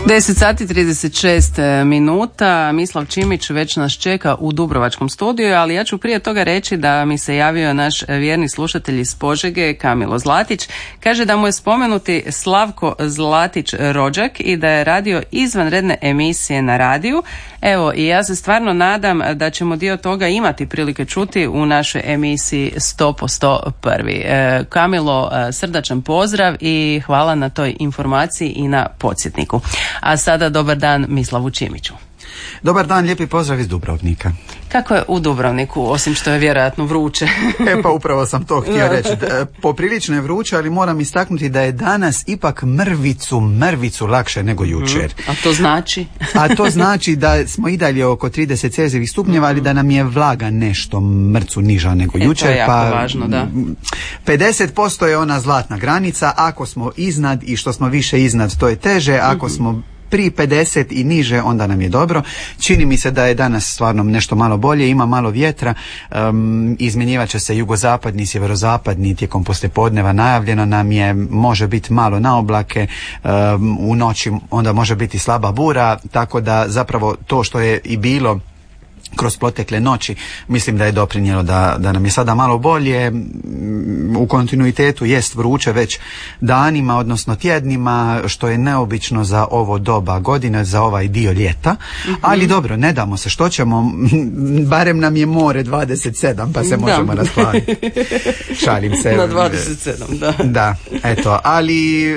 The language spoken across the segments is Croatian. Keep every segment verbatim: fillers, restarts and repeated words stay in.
deset sati trideset šest minuta. Mislav Čimić već nas čeka u Dubrovačkom studiju, ali ja ću prije toga reći da mi se javio naš vjerni slušatelj iz Požege, Kamilo Zlatić. Kaže da mu je spomenuti Slavko Zlatić rođak i da je radio izvanredne emisije na radiju. Evo, i ja se stvarno nadam da ćemo dio toga imati prilike čuti u našoj emisiji sto posto prvi. E, Kamilo, srdačan pozdrav i hvala na toj informaciji i na podsjetniku. A sada dobar dan Mislavu Čimiću. Dobar dan, lijepi pozdrav iz Dubrovnika. Kako je u Dubrovniku, osim što je vjerojatno vruće? E pa upravo sam to htio reći. Poprilično je vruće, ali moram istaknuti da je danas ipak mrvicu, mrvicu lakše nego jučer. A to znači? A to znači da smo i dalje oko trideset celzijevih stupnjeva, ali da nam je vlaga nešto mrcu niža nego e, jučer. To je jako pa važno, da. pedeset posto je ona zlatna granica, ako smo iznad i što smo više iznad to je teže, ako mm-hmm. smo pri pedeset i niže, onda nam je dobro. Čini mi se da je danas stvarno nešto malo bolje, ima malo vjetra, um, izmjenjivat će se jugozapadni, sjeverozapadni tijekom poslijepodneva, najavljeno nam je, može biti malo na oblake, um, u noći onda može biti slaba bura, tako da zapravo to što je i bilo kroz protekle noći, mislim da je doprinijelo da, da nam je sada malo bolje. U kontinuitetu jest vruće već danima, odnosno tjednima, što je neobično za ovo doba godine, za ovaj dio ljeta, mm-hmm. ali dobro, ne damo se, što ćemo, barem nam je more dvadeset sedam, pa se možemo rasplaviti. Šalim se. Na dvadeset sedam, da. Da, eto, ali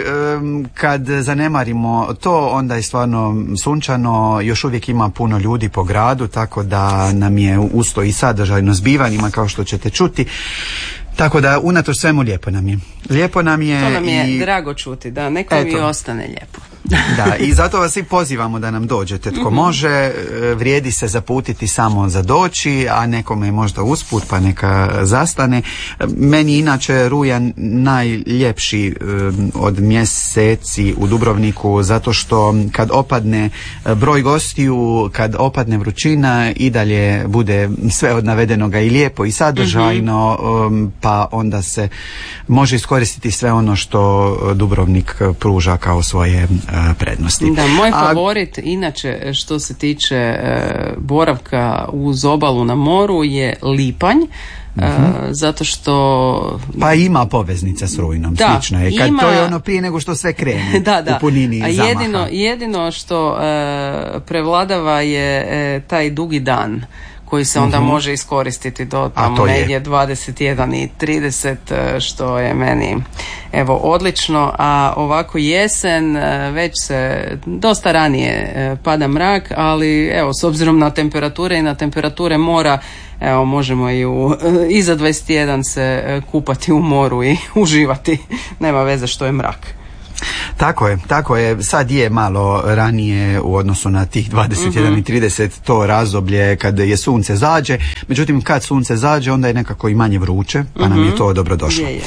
kad zanemarimo to, onda je stvarno sunčano, još uvijek ima puno ljudi po gradu, tako da nam je usto i sadržajno zbivanjima, kao što ćete čuti. Tako da unatoč svemu lijepo nam je. Lijepo nam je. To nam je i... drago čuti, da, neko mi ostane lijepo. Da, i zato vas i pozivamo da nam dođete. Tko mm-hmm. može, vrijedi se zaputiti samo za doći, a nekome možda usput pa neka zastane. Meni inače rujan najljepši um, od mjeseci u Dubrovniku, zato što kad opadne broj gostiju, kad opadne vrućina, i dalje bude sve od navedenoga i lijepo i sadržajno, mm-hmm. um, pa onda se može iskoristiti sve ono što Dubrovnik pruža kao svoje prednosti. Da, moj A... favorit inače što se tiče e, boravka uz obalu na moru je lipanj. Uh-huh. Uh, zato što pa ima poveznica s Rujnom, da, slično je kad ima... to je ono prije nego što sve krene da, da. u punini a zamaha. jedino, jedino što uh, prevladava je uh, taj dugi dan koji se onda uh-huh. može iskoristiti do tamo negdje dvadeset jedan i trideset, što je meni evo odlično, a ovako jesen već se dosta ranije pada mrak, ali evo s obzirom na temperature i na temperature mora, evo možemo i u, iza dvadeset jedan se kupati u moru i uživati, nema veze što je mrak. Tako je, tako je. Sad je malo ranije u odnosu na tih dvadeset jedan mm-hmm. i trideset to razdoblje kad je sunce zađe. Međutim, kad sunce zađe, onda je nekako i manje vruće, pa mm-hmm. nam je to dobro došlo. Je, je.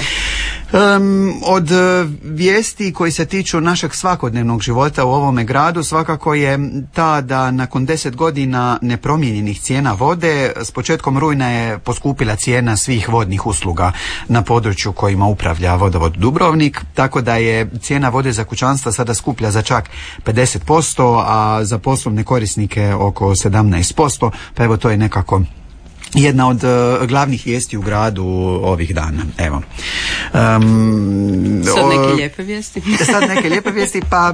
Um, od vijesti koji se tiču našeg svakodnevnog života u ovome gradu svakako je ta da nakon deset godina nepromijenjenih cijena vode, s početkom rujna je poskupila cijena svih vodnih usluga na području kojima upravlja Vodovod Dubrovnik, tako da je cijena vode za kućanstva sada skuplja za čak pedeset posto, a za poslovne korisnike oko sedamnaest posto, pa evo to je nekako jedna od uh, glavnih vijesti u gradu ovih dana. Evo. Um, sad neke lijepe vijesti. sad neke lijepe vijesti, pa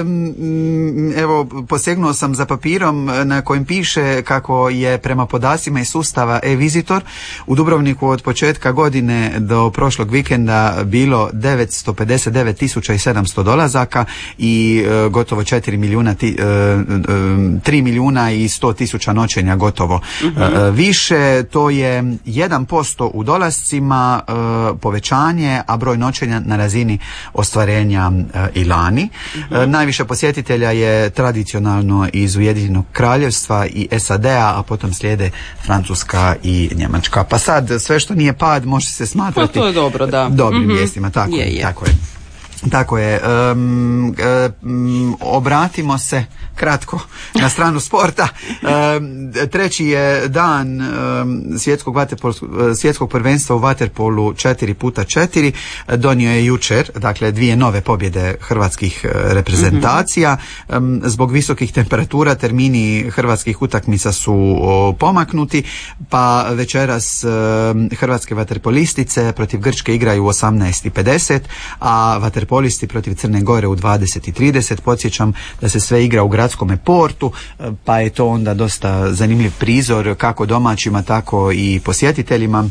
um, evo, posegnuo sam za papirom na kojem piše kako je prema podacima iz sustava e-Visitor u Dubrovniku od početka godine do prošlog vikenda bilo devetsto pedeset devet tisuća sedamsto dolazaka i uh, gotovo četiri milijuna, ti, uh, uh, tri milijuna i sto tisuća noćenja gotovo uh-huh. uh, više. To je jedan posto u dolascima e, povećanje, a broj noćenja na razini ostvarenja e, i lani. Mm-hmm. E, najviše posjetitelja je tradicionalno iz Ujedinjenog Kraljevstva i S A D-a, a potom slijede Francuska i Njemačka. Pa sad sve što nije pad može se smatrati pa to je dobro, da. dobrim mm-hmm. vijestima. Tako je, je, je. tako je. Tako je. Um, um, obratimo se kratko na stranu sporta. Um, treći je dan um, svjetskog, svjetskog prvenstva u vaterpolu četiri puta četiri. Donio je jučer, dakle, dvije nove pobjede hrvatskih reprezentacija. Um, zbog visokih temperatura termini hrvatskih utakmica su o, pomaknuti, pa večeras um, hrvatske vaterpolistice protiv Grčke igraju u osamnaest i pedeset, a vaterpolisti polisti protiv Crne Gore u dvadeset i trideset. Podsjećam da se sve igra u gradskome portu, pa je to onda dosta zanimljiv prizor kako domaćima, tako i posjetiteljima.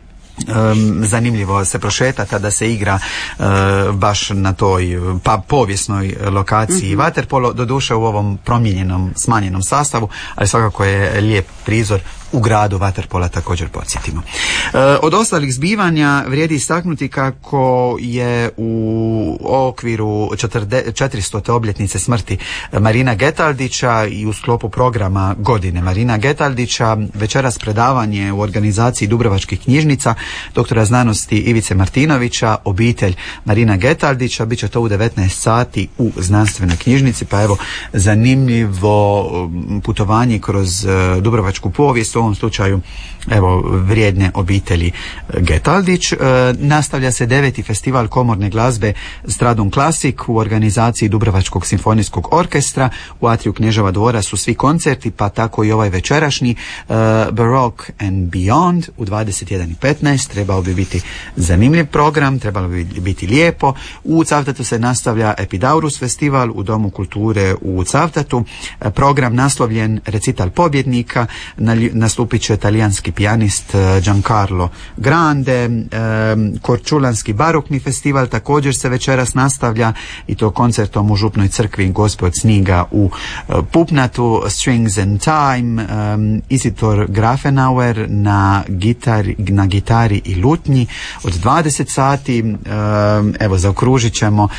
Um, zanimljivo se prošetati da se igra uh, baš na toj pa povijesnoj lokaciji mm-hmm. vaterpolo, doduše u ovom promijenjenom, smanjenom sastavu, ali svakako je lijep prizor u gradu vaterpola, također podsjetimo. E, od ostalih zbivanja vrijedi istaknuti kako je u okviru četiristote obljetnice smrti Marina Getaldića i u sklopu programa godine Marina Getaldića večeras predavanje u organizaciji Dubrovačkih knjižnica doktora znanosti Ivice Martinovića, obitelj Marina Getaldića. Biće to u devetnaest sati u znanstvenoj knjižnici, pa evo zanimljivo putovanje kroz dubrovačku povijest, u ovom slučaju evo vrijedne obitelji Getaldić. E, nastavlja se deveti festival komorne glazbe Stradun Classic u organizaciji Dubrovačkog simfonijskog orkestra. U atriju Kneževa dvora su svi koncerti, pa tako i ovaj večerašnji e, Baroque and Beyond u dvadeset jedan i petnaest. Trebao bi biti zanimljiv program, trebalo bi biti lijepo. U Cavtatu se nastavlja Epidaurus festival u Domu kulture u Cavtatu. E, program naslovljen Recital pobjednika, na, nastupit će talijanski pijanist Giancarlo Grande. Korčulanski barokni festival također se večeras nastavlja i to koncertom u Župnoj crkvi Gospod Sniga u Pupnatu. Strings and Time, Isitor Grafenauer na gitari, na gitari i lutnji od dvadeset sati. Evo, zaokružit ćemo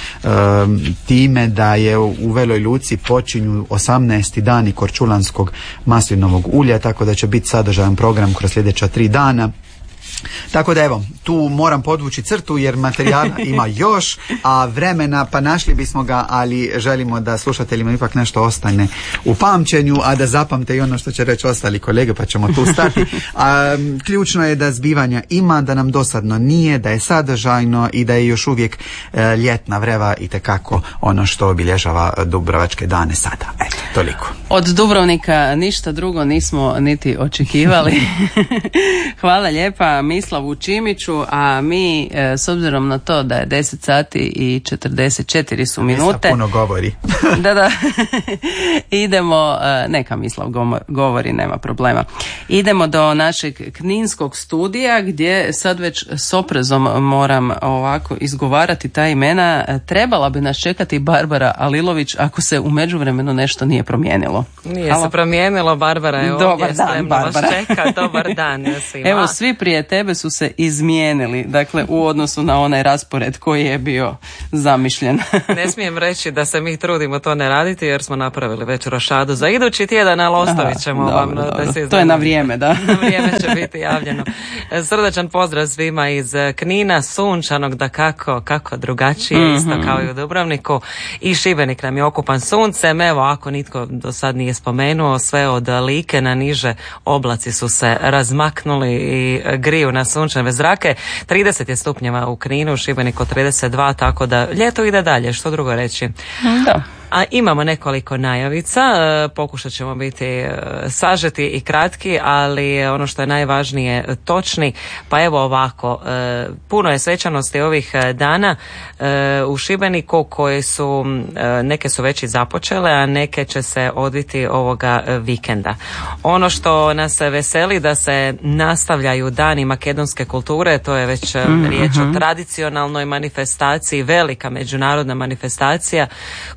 time da je u Veloj Luci počinju osamnaesti dani korčulanskog maslinovog ulja, tako da će biti sadržajan program kroz sljedeća tri dana. Tako da evo, tu moram podvući crtu jer materijala ima još, a vremena pa našli bismo ga, ali želimo da slušateljima ipak nešto ostane u pamćenju, a da zapamte i ono što će reći ostali kolege, pa ćemo tu stati. A, ključno je da zbivanja ima, da nam dosadno nije, da je sadržajno i da je još uvijek e, ljetna vreva i tekako ono što obilježava Dubrovačke dane sada. Eto, toliko. Od Dubrovnika ništa drugo nismo niti očekivali. Hvala lijepa Mislavu Čimiću, a mi e, s obzirom na to da je deset sati i četrdeset četiri su minute. Mislav puno govori. da, da. Idemo, e, neka Mislav govori, nema problema. Idemo do našeg kninskog studija gdje sad već s oprezom moram ovako izgovarati ta imena. Trebala bi nas čekati Barbara Alilović ako se u međuvremenu nešto nije promijenilo. Nije Halo? se promijenilo, Barbara je ovdje. Dobar dan, Barbara. Vas čeka. Dobar dan svima. Evo, svi prije tebe su se izmijenili, dakle u odnosu na onaj raspored koji je bio zamišljen. Ne smijem reći da se mi trudimo to ne raditi jer smo napravili već rošadu za idući tjedan, ali ostavit ćemo Aha, vam. dobro, Da se to je na vrijeme, da. Na vrijeme će biti javljeno. Srdačan pozdrav svima iz Knina, sunčanog da kako, kako drugačije, mm-hmm. isto kao i u Dubrovniku. I Šibenik nam je okupan suncem. Evo, ako nitko do sad nije spomenuo, sve od Like na niže oblaci su se razmaknuli i griju na sunčeve zrake. trideset je stupnjeva u Kninu, u Šibeniku trideset dva, tako da ljeto ide dalje, što drugo reći. Da. A imamo nekoliko najavica, pokušat ćemo biti sažeti i kratki, ali ono što je najvažnije točni. Pa evo ovako, puno je svečanosti ovih dana u Šibeniku koje su, neke su već i započele, a neke će se odviti ovoga vikenda. Ono što nas veseli da se nastavljaju dani makedonske kulture, to je već mm-hmm. riječ o tradicionalnoj manifestaciji, velika međunarodna manifestacija koja kroz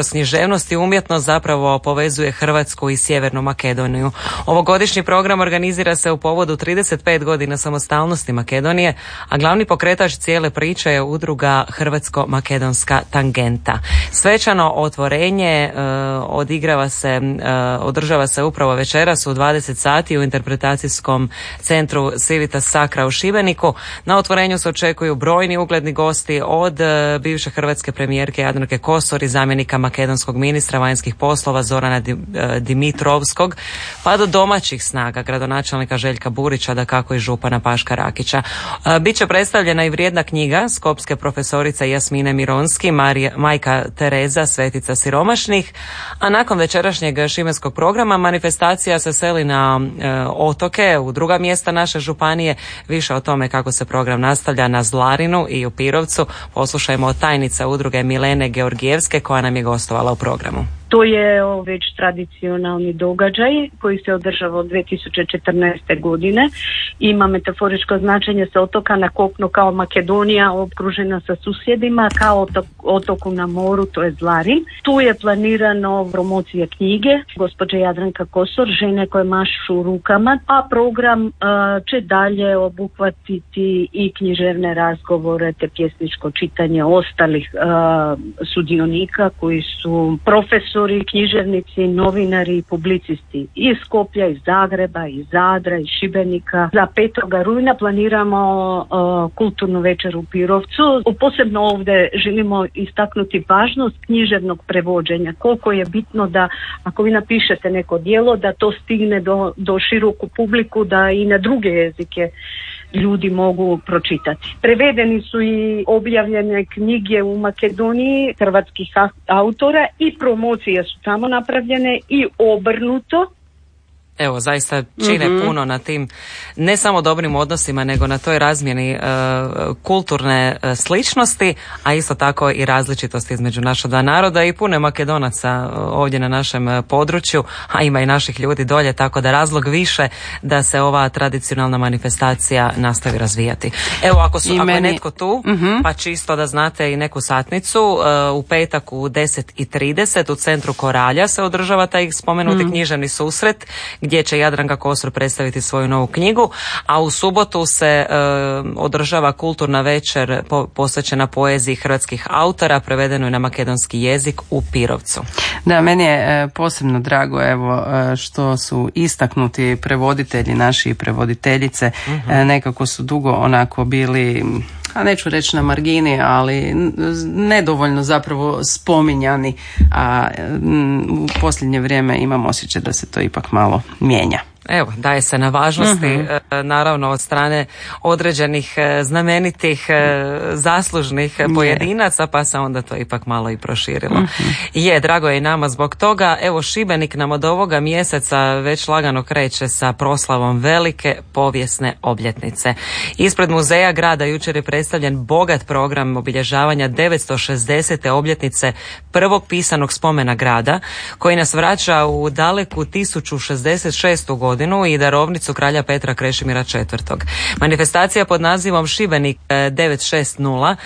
kroz književnost i umjetnost zapravo povezuje Hrvatsku i Sjevernu Makedoniju. Ovogodišnji program organizira se u povodu trideset pet godina samostalnosti Makedonije, a glavni pokretač cijele priče je udruga Hrvatsko-makedonska tangenta. Svečano otvorenje uh, odigrava se, uh, održava se upravo večeras u dvadeset sati u interpretacijskom centru Civitas Sacra u Šibeniku. Na otvorenju se očekuju brojni ugledni gosti od uh, bivše hrvatske premijerke Jadranke Kosor i zamjenika makedonskog ministra vanjskih poslova Zorana Dimitrovskog, pa do domaćih snaga, gradonačelnika Željka Burića, da kako i župana Paška Rakića. Biće predstavljena i vrijedna knjiga skopske profesorice Jasmine Mironski, Marija, majka Tereza, svetica siromašnih, a nakon večerašnjeg šibenskog programa manifestacija se seli na e, otoke, u druga mjesta naše županije. Više o tome kako se program nastavlja na Zlarinu i u Pirovcu poslušajmo od tajnica udruge Milene Georgijevske koja nam je gostovala u programu. To je već tradicionalni događaj koji se održava od dvije tisuće četrnaeste. godine. Ima metaforičko značenje sa otoka na kopno kao Makedonija okružena sa susjedima, kao otok, otoku na moru, to je Zlarin. Tu je planirano promocija knjige gospođe Jadranka Kosor, žene koje mašu rukama, a program uh, će dalje obuhvatiti i književne razgovore te pjesničko čitanje ostalih uh, sudionika koji su profesori, književnici, novinari i publicisti iz Skopja, iz Zagreba, iz Zadra, iz Šibenika. Za petog rujna planiramo uh, kulturnu večer u Pirovcu. Posebno ovdje želimo istaknuti važnost književnog prevođenja. Koliko je bitno da ako vi napišete neko djelo da to stigne do, do široku publiku, da i na druge jezike ljudi mogu pročitati. Prevedeni su i objavljene knjige u Makedoniji hrvatskih autora i promocije su tamo napravljene i obrnuto. Evo, zaista čine mm-hmm. puno na tim ne samo dobrim odnosima, nego na toj razmjeni uh, kulturne uh, sličnosti, a isto tako i različitosti između naša dva naroda i puno Makedonaca uh, ovdje na našem uh, području, a ima i naših ljudi dolje, tako da razlog više da se ova tradicionalna manifestacija nastavi razvijati. Evo, ako, su, ako meni... je netko tu, mm-hmm. pa čisto da znate i neku satnicu, uh, u petak u deset i trideset u centru Koralja se održava taj spomenuti mm-hmm. književni susret, gdje će Jadranka Kosor predstaviti svoju novu knjigu, a u subotu se e, održava kulturna večer po, posvećena poeziji hrvatskih autora, prevedeno je na makedonski jezik u Pirovcu. Da, meni je e, posebno drago evo e, što su istaknuti prevoditelji, naši prevoditeljice, uh-huh. e, nekako su dugo onako bili, a neću reći na margini, ali nedovoljno zapravo spominjani, a u posljednje vrijeme imam osjećaj da se to ipak malo mijenja. Evo, daje se na važnosti, uh-huh. naravno od strane određenih znamenitih, zaslužnih pojedinaca, pa se onda to ipak malo i proširilo. Uh-huh. Je, drago je i nama zbog toga. Evo, Šibenik nam od ovoga mjeseca već lagano kreće sa proslavom velike povijesne obljetnice. Ispred muzeja grada jučer je predstavljen bogat program obilježavanja devetsto šezdesete obljetnice prvog pisanog spomena grada, koji nas vraća u daleku tisuću šezdeset šestu godinu i darovnicu kralja Petra Krešimira četvrtog. Manifestacija pod nazivom Šibenik devetsto šezdeset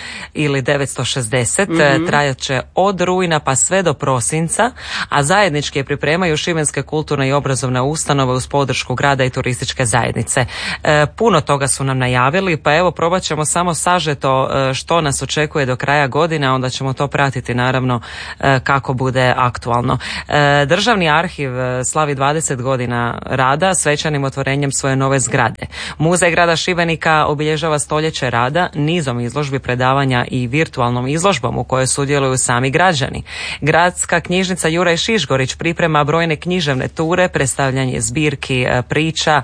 ili devetsto šezdeset mm-hmm. trajat će od rujna pa sve do prosinca, a zajednički je pripremaju šibenske kulturne i obrazovne ustanove uz podršku grada i turističke zajednice. E, puno toga su nam najavili, pa evo probat ćemo samo sažeto e, što nas očekuje do kraja godine, a onda ćemo to pratiti naravno e, kako bude aktualno. E, Državni arhiv slavi dvadeset godina rada svečanim otvorenjem svoje nove zgrade. Muzej grada Šibenika obilježava stoljeće rada nizom izložbi, predavanja i virtualnom izložbom u kojoj sudjeluju sami građani. Gradska knjižnica Juraj Šišgorić priprema brojne književne ture, predstavljanje zbirki priča,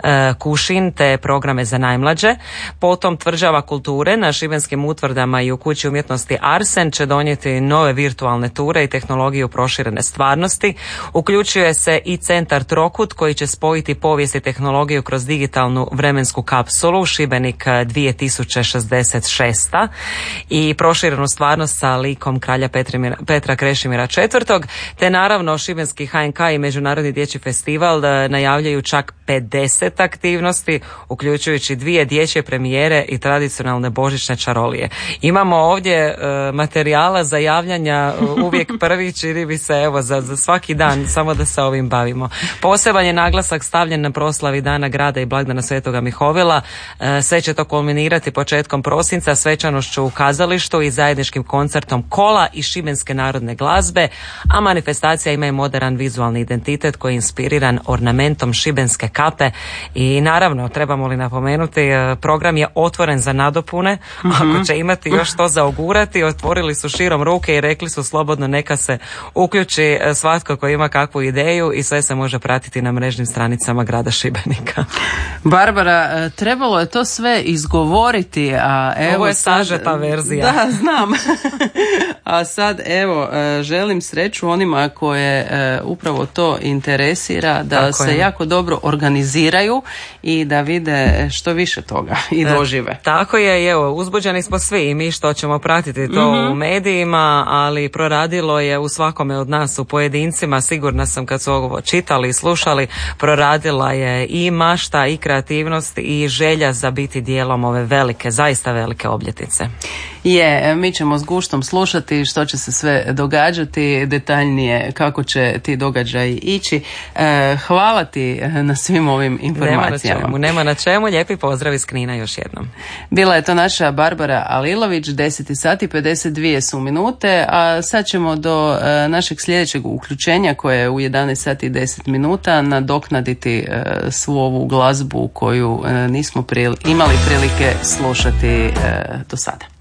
kušin te programe za najmlađe. Potom Tvrđava kulture na šibenskim utvrdama i u kući umjetnosti Arsen će donijeti nove virtualne ture i tehnologiju proširene stvarnosti. Uključuje se i centar Trokut koji će spojiti spojiti povijest i tehnologiju kroz digitalnu vremensku kapsulu Šibenik dvije tisuće šezdeset šest i proširenu stvarnost sa likom kralja Petrimira, Petra Krešimira četvrtog, te naravno Šibenski H N K i Međunarodni dječji festival najavljaju čak pedeset aktivnosti, uključujući dvije dječje premijere i tradicionalne božićne čarolije. Imamo ovdje e, materijala za javljanja uvijek prvi, čini mi se evo za, za svaki dan, samo da se ovim bavimo. Poseban je naglasak stavljen na proslavi Dana grada i blagdana Svetoga Mihovila. E, sve će to kulminirati početkom prosinca svečanošću u kazalištu i zajedničkim koncertom kola i šibenske narodne glazbe, a manifestacija ima i modern vizualni identitet koji je inspiriran ornamentom šibenske kape i naravno, trebamo li napomenuti, program je otvoren za nadopune. Mm-hmm. Ako će imati još to za ogurati, otvorili su širom ruke i rekli su slobodno neka se uključi svatko ko ima kakvu ideju i sve se može pratiti na mrežnim stranicama grada Šibenika. Barbara, trebalo je to sve izgovoriti, a evo ovo je sad, sažeta verzija. Da, znam. A sad evo, želim sreću onima koje upravo to interesira, da Tako se je. jako dobro organiziraju i da vide što više toga i dožive. E, tako je, i evo, uzbuđeni smo svi i mi što ćemo pratiti to mm-hmm. u medijima, ali proradilo je u svakome od nas, u pojedincima, sigurna sam kad su ovo čitali i slušali, proradila je i mašta i kreativnost i želja za biti dijelom ove velike, zaista velike obljetnice. Je, mi ćemo s guštom slušati što će se sve događati, detaljnije kako će ti događaji ići. E, hvala ti na svim ovim informacijama. Nema na čemu, nema na čemu. Lijepi pozdrav iz Knina još jednom. Bila je to naša Barbara Alilović, deset sati pedeset dvije su minute, a sad ćemo do e, našeg sljedećeg uključenja koje je u jedanaest sati i deset minuta nadoknaditi e, svu ovu glazbu koju e, nismo pril- imali prilike slušati e, do sada.